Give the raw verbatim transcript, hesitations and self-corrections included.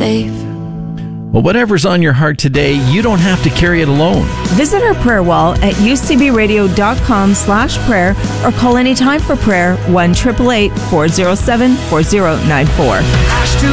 safe. Well, whatever's on your heart today, you don't have to carry it alone. Visit our prayer wall at ucbradio.com slash prayer or call anytime for prayer one eight eight eight, four oh seven, four oh nine four.